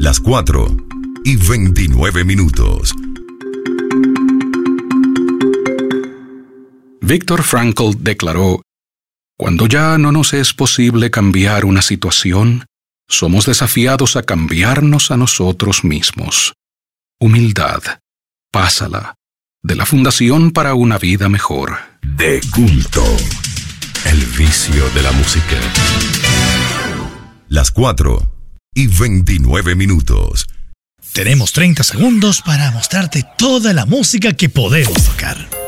Las 4:29. Viktor Frankl declaró: cuando ya no nos es posible cambiar una situación, somos desafiados a cambiarnos a nosotros mismos. Humildad. Pásala. De la Fundación para una Vida Mejor. De culto. El vicio de la música. Las 4:29. Tenemos 30 segundos para mostrarte toda la música que podemos tocar.